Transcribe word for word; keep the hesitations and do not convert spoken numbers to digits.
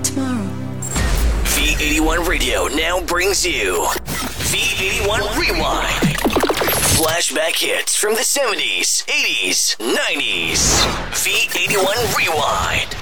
tomorrow. V eighty-one Radio now brings you V eighty-one Rewind. Flashback hits from the seventies, eighties, nineties. V eighty-one Rewind.